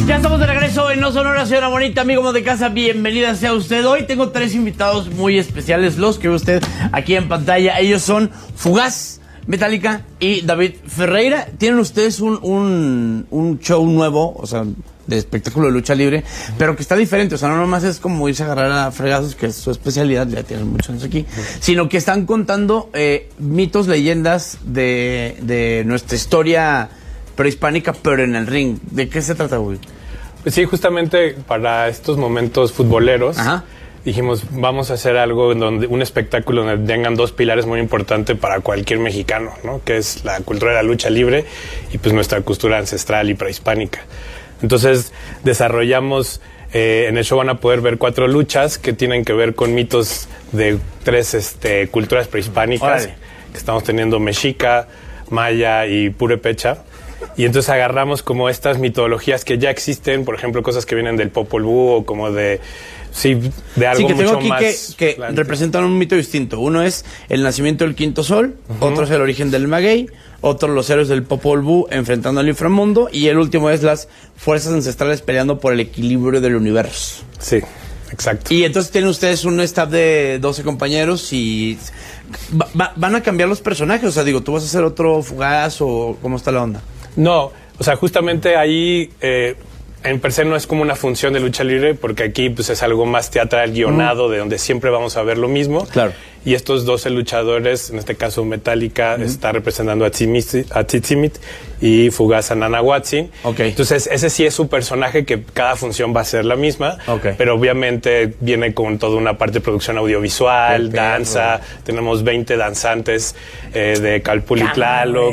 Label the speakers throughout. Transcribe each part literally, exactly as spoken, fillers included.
Speaker 1: Ya estamos de regreso en No Sonora, señora bonita, amigo de casa, bienvenida sea usted. Hoy tengo tres invitados muy especiales, los que ve usted aquí en pantalla. Ellos son Fugaz, Metallica y David Ferreira. Tienen ustedes un, un, un show nuevo, o sea, de espectáculo de lucha libre, pero que está diferente. O sea, no nomás es como irse a agarrar a fregazos, que es su especialidad, ya tienen muchos años aquí, sino que están contando eh, mitos, leyendas de, de nuestra historia prehispánica, pero en el ring. ¿De qué se trata, güey?
Speaker 2: Pues sí, justamente para estos momentos futboleros, Ajá. dijimos, vamos a hacer algo en donde un espectáculo donde tengan dos pilares muy importantes para cualquier mexicano, ¿no? Que es la cultura de la lucha libre y pues nuestra cultura ancestral y prehispánica. Entonces desarrollamos, eh, en el show van a poder ver cuatro luchas que tienen que ver con mitos de tres este, culturas prehispánicas. Órale. Que estamos teniendo mexica, maya y purépecha. Y entonces agarramos como estas mitologías que ya existen, por ejemplo, cosas que vienen del Popol Vuh o como de, sí, de algo
Speaker 1: sí, que tengo
Speaker 2: mucho
Speaker 1: aquí
Speaker 2: más...
Speaker 1: que, que representan un mito distinto. Uno es el nacimiento del quinto sol, uh-huh. otro es el origen del maguey, otro los héroes del Popol Vuh enfrentando al inframundo, y el último es las fuerzas ancestrales peleando por el equilibrio del universo.
Speaker 2: Sí, exacto.
Speaker 1: Y entonces tienen ustedes un staff de doce compañeros y... Va, va, ¿van a cambiar los personajes? O sea, digo, ¿tú vas a hacer otro Fugaz o cómo está la onda?
Speaker 2: No, o sea, justamente ahí eh, en per se no es como una función de lucha libre, porque aquí pues es algo más teatral, guionado, mm. de donde siempre vamos a ver lo mismo.
Speaker 1: Claro.
Speaker 2: Y estos doce luchadores, en este caso Metallica, mm. está representando a Tzitzimit y Fugaz a Nanahuatzin.
Speaker 1: Okay.
Speaker 2: Entonces ese sí es su personaje, que cada función va a ser la misma,
Speaker 1: okay.
Speaker 2: pero obviamente viene con toda una parte de producción audiovisual, danza, tenemos veinte danzantes eh, de Calpul y Tlaloc,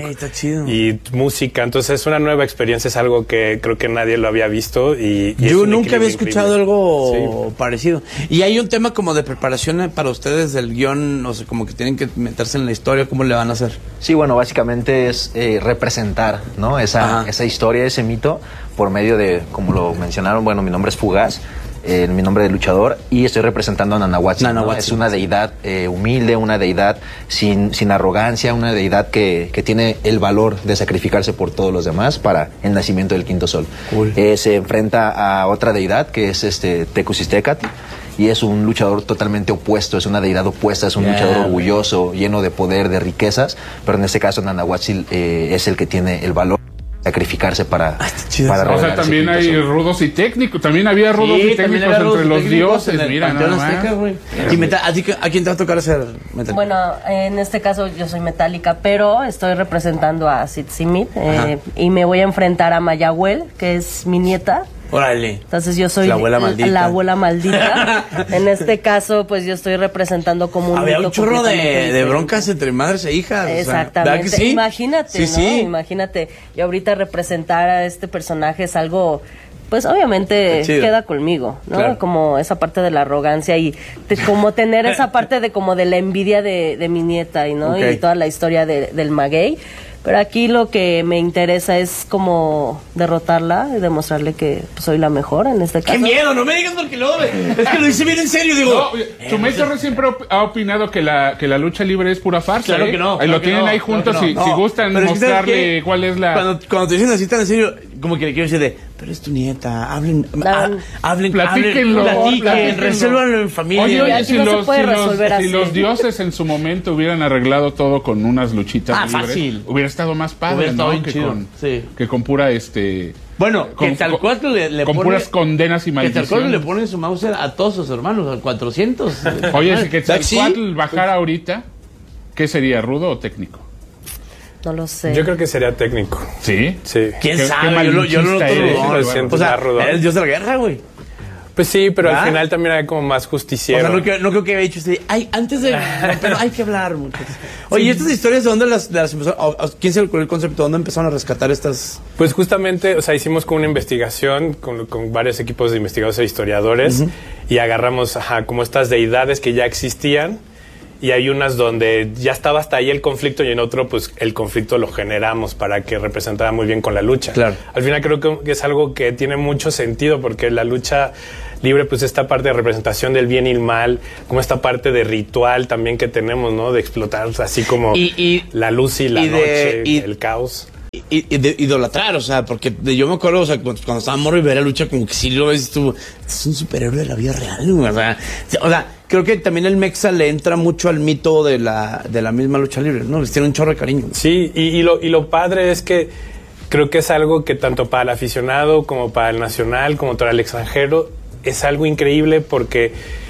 Speaker 2: y música. Entonces es una nueva experiencia, es algo que creo que nadie lo había visto. Y, y
Speaker 1: Yo nunca había escuchado
Speaker 2: increíble.
Speaker 1: algo
Speaker 2: sí.
Speaker 1: parecido. Y hay un tema como de preparación para ustedes del guión, no sé, como que tienen que meterse en la historia, ¿cómo le van a hacer?
Speaker 3: Sí, bueno, básicamente es eh, representar, ¿no? Esa, esa historia, ese mito, por medio de, como lo mencionaron, bueno, mi nombre es Fugaz, eh, mi nombre de luchador, y estoy representando a Nanahuatzin, ¿no? Es una deidad eh, humilde, una deidad sin, sin arrogancia, una deidad que, que tiene el valor de sacrificarse por todos los demás para el nacimiento del quinto sol.
Speaker 1: Cool.
Speaker 3: Eh, se enfrenta a otra deidad que es este Tecusistecatl, y es un luchador totalmente opuesto, es una deidad opuesta, es un yeah, luchador orgulloso, lleno de poder, de riquezas, pero en este caso Nanahuatzin eh, es el que tiene el valor de sacrificarse para, para
Speaker 4: o sea, también hay sol. rudos y técnicos, también había rudos sí, y técnicos entre los dioses, mira, nada más.
Speaker 1: Azteca, y meta, ¿a, ti, ¿A quién te va a tocar hacer Metallica?
Speaker 5: Bueno, en este caso yo soy Metallica, pero estoy representando a Tzitzimit eh, y me voy a enfrentar a Mayahuel, que es mi nieta.
Speaker 1: Órale.
Speaker 5: Entonces yo soy
Speaker 1: la abuela maldita.
Speaker 5: La abuela maldita. En este caso, pues yo estoy representando como un
Speaker 1: había un chorro de, de broncas entre madres e hijas.
Speaker 5: Exactamente.
Speaker 1: O sea, sí?
Speaker 5: Imagínate,
Speaker 1: sí,
Speaker 5: ¿no?
Speaker 1: Sí.
Speaker 5: Imagínate. Y ahorita representar a este personaje es algo, pues obviamente queda conmigo, ¿no? Claro. Como esa parte de la arrogancia y te, como tener esa parte de como de la envidia de, de mi nieta y no okay. y toda la historia de, del maguey. Pero aquí lo que me interesa es como derrotarla y demostrarle que pues, soy la mejor en este caso.
Speaker 1: ¡Qué miedo! No me digas porque lo es que lo hice bien en serio, digo.
Speaker 4: No, Chumetorre siempre ha opinado que la que la lucha libre es pura farsa.
Speaker 1: Claro
Speaker 4: ¿eh?
Speaker 1: que no.
Speaker 4: Ahí
Speaker 1: claro
Speaker 4: lo tienen
Speaker 1: no,
Speaker 4: ahí juntos
Speaker 1: claro
Speaker 4: si,
Speaker 1: no.
Speaker 4: si gustan
Speaker 1: pero
Speaker 4: mostrarle cuál es la...
Speaker 1: Cuando, cuando te dicen así tan en serio, como que le quiero decir de, pero es tu nieta, hablen, ha, hablen,
Speaker 4: platíquenlo,
Speaker 1: hablen, platiquen,
Speaker 4: platíquenlo.
Speaker 1: Resuélvanlo en familia.
Speaker 4: Oye, oye, si,
Speaker 5: no
Speaker 4: los,
Speaker 5: si,
Speaker 4: los, si los dioses en su momento hubieran arreglado todo con unas luchitas
Speaker 1: ah,
Speaker 4: libres,
Speaker 1: fácil.
Speaker 4: hubiera estado más padre, ¿no? Que con,
Speaker 1: sí.
Speaker 4: que con pura este...
Speaker 1: Bueno,
Speaker 4: con,
Speaker 1: que tal cual le, le
Speaker 4: con
Speaker 1: pone,
Speaker 4: puras condenas y maldiciones.
Speaker 1: Que tal cual le ponen su Mauser a todos sus hermanos, a cuatrocientos.
Speaker 4: Oye, si que tal cual bajara ahorita, ¿qué sería, rudo o técnico?
Speaker 5: No lo sé.
Speaker 2: Yo creo que sería técnico.
Speaker 4: ¿Sí?
Speaker 2: Sí.
Speaker 1: ¿Quién
Speaker 4: ¿Qué,
Speaker 1: sabe?
Speaker 4: qué
Speaker 1: yo, lo, yo no lo
Speaker 2: noto rudón.
Speaker 1: O sea, era el dios de la guerra, güey.
Speaker 2: Pues sí, pero
Speaker 1: ¿Ah?
Speaker 2: al final también hay como más justiciero.
Speaker 1: O sea, no, creo, no creo que haya dicho usted, ay, antes de... pero hay que hablar, muchachos. Oye, sí. ¿Estas historias de dónde las, de las empezaron? O, o, ¿Quién se le ocurrió el concepto? ¿Dónde empezaron a rescatar estas...?
Speaker 2: Pues justamente, o sea, hicimos como una investigación con, con varios equipos de investigadores e historiadores uh-huh. y agarramos, ajá, como estas deidades que ya existían y hay unas donde ya estaba hasta ahí el conflicto y en otro, pues, el conflicto lo generamos para que representara muy bien con la lucha.
Speaker 1: Claro.
Speaker 2: Al final creo que es algo que tiene mucho sentido porque la lucha libre, pues, esta parte de representación del bien y el mal, como esta parte de ritual también que tenemos, ¿no? De explotar así como
Speaker 1: y, y,
Speaker 2: la luz y la
Speaker 1: y
Speaker 2: noche,
Speaker 1: de, y,
Speaker 2: el caos.
Speaker 1: idolatrar, o sea, porque yo me acuerdo, o sea, cuando, cuando estaba morro y ver la lucha, como que sí lo ves y tú, es un superhéroe de la vida real, o sea, o sea, creo que también el Mexa le entra mucho al mito de la, de la misma lucha libre, ¿no? Les tiene un chorro de cariño.
Speaker 2: Sí, y, y, lo, y lo padre es que creo que es algo que tanto para el aficionado como para el nacional, como para el extranjero, es algo increíble porque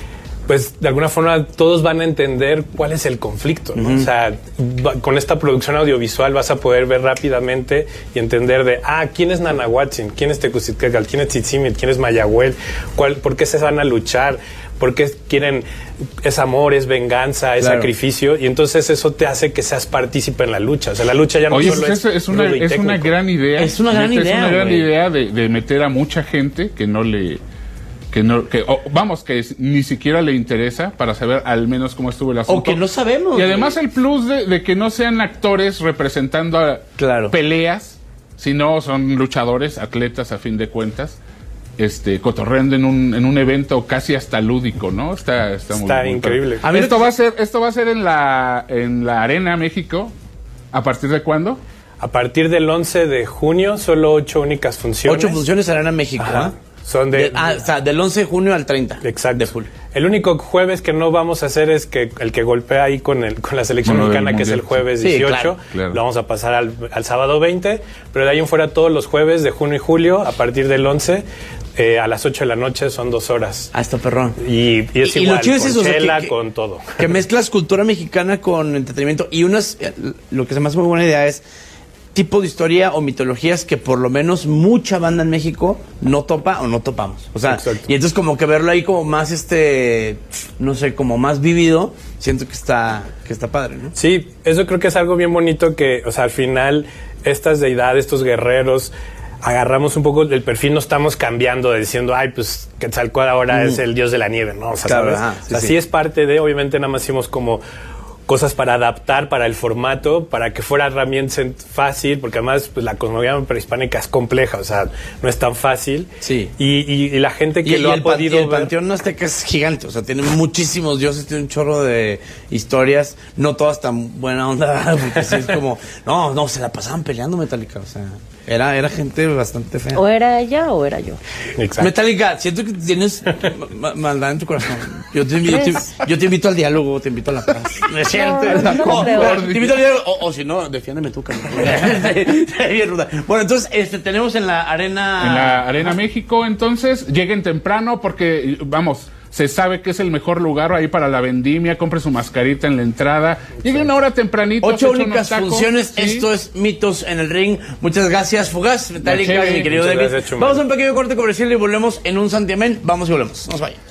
Speaker 2: pues de alguna forma todos van a entender cuál es el conflicto, ¿no? Uh-huh. O sea, va, con esta producción audiovisual vas a poder ver rápidamente y entender de, ah, ¿quién es Nanahuatzin? ¿Quién es Tecuztitlacal? ¿Quién es Tzitzimit? ¿Quién es Mayahuel? ¿Cuál, ¿Por qué se van a luchar? ¿Por qué quieren? Es amor, es venganza, es claro. sacrificio, y entonces eso te hace que seas partícipe en la lucha. O sea, la lucha ya no
Speaker 4: Oye,
Speaker 2: solo
Speaker 4: pues
Speaker 2: es,
Speaker 4: es, una, es una gran idea.
Speaker 1: Es una gran
Speaker 4: es
Speaker 1: idea.
Speaker 4: Es una gran
Speaker 1: wey.
Speaker 4: idea de, de meter a mucha gente que no le... que no que oh, vamos que ni siquiera le interesa para saber al menos cómo estuvo el asunto
Speaker 1: o que no sabemos
Speaker 4: y además wey. el plus de, de que no sean actores representando a
Speaker 1: claro.
Speaker 4: peleas, sino son luchadores, atletas a fin de cuentas, este cotorreando en un en un evento casi hasta lúdico, ¿no? Está está, muy,
Speaker 2: está
Speaker 4: muy
Speaker 2: increíble.
Speaker 4: A ver, esto va a ser esto va a ser en la en la Arena México. ¿A partir de cuándo?
Speaker 2: A partir del once de junio, solo ocho únicas funciones.
Speaker 1: Ocho funciones Arena México.
Speaker 2: Ajá. Son de,
Speaker 1: de ah, o sea, del once de junio al treinta.
Speaker 2: Exacto.
Speaker 1: De julio.
Speaker 2: El único jueves que no vamos a hacer es que el que golpea ahí con el con la selección bueno, mexicana, que es el jueves sí, dieciocho, claro, claro. Lo vamos a pasar al, al sábado veinte, pero de ahí en fuera todos los jueves de junio y julio, a partir del once, eh, a las ocho de la noche, son dos horas.
Speaker 1: Ah, está perrón.
Speaker 2: Y, y es y, igual,
Speaker 1: y lo
Speaker 2: con
Speaker 1: es eso,
Speaker 2: chela,
Speaker 1: o sea, que,
Speaker 2: con todo.
Speaker 1: Que mezclas cultura mexicana con entretenimiento, y unas, lo que se me hace muy buena idea es tipo de historia o mitologías que por lo menos mucha banda en México no topa o no topamos. O sea, exacto. Y entonces como que verlo ahí como más, este, no sé, como más vivido, siento que está, que está padre, ¿no?
Speaker 2: Sí, eso creo que es algo bien bonito que, o sea, al final estas deidades, estos guerreros, agarramos un poco del perfil, no estamos cambiando de diciendo, ay, pues Quetzalcóatl ahora mm. es el dios de la nieve, ¿no? O sea,
Speaker 1: claro,
Speaker 2: ¿sabes?
Speaker 1: Ajá, sí,
Speaker 2: o sea,
Speaker 1: sí.
Speaker 2: sí es parte de, obviamente nada más hicimos como cosas para adaptar para el formato, para que fuera realmente fácil, porque además pues, la cosmovía prehispánica es compleja, o sea, no es tan fácil.
Speaker 1: Sí.
Speaker 2: Y, y, y la gente que
Speaker 1: y,
Speaker 2: lo
Speaker 1: y
Speaker 2: ha
Speaker 1: el
Speaker 2: podido
Speaker 1: y el
Speaker 2: ver...
Speaker 1: Panteón Azteca es gigante, o sea, tiene muchísimos dioses, tiene un chorro de historias, no todas tan buena onda, porque sí es como, no, no, se la pasaban peleando Metallica, o sea... Era, era gente bastante fea.
Speaker 5: O era ella o era yo.
Speaker 1: Exacto. Metallica, siento que tienes ma maldad en tu corazón. Yo te, invito, yo, te, yo te invito al diálogo, te invito a la paz. ¿Me sientes? No, no, no, te invito al diálogo. O, o si no, defiéndeme tú, Carlos. Bien ruda. Bueno, entonces, este, tenemos en la Arena...
Speaker 4: En la Arena México, entonces, lleguen temprano porque, vamos... Se sabe que es el mejor lugar ahí para la vendimia. Compre su mascarita en la entrada. Lleguen una hora tempranito.
Speaker 1: Ocho únicas funciones. ¿Sí? Esto es Mitos en el Ring. Muchas gracias, Fugaz, Metallica, mi querido David. Vamos a un pequeño corte comercial y volvemos en un santiamén. Vamos y volvemos. Nos vaya.